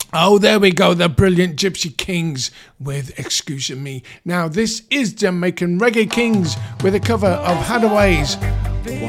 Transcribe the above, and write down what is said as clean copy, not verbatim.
Oh, there we go, the brilliant Gypsy Kings with Excuse Me. Now, this is Jamaican Reggae Kings with a cover of Hadaway's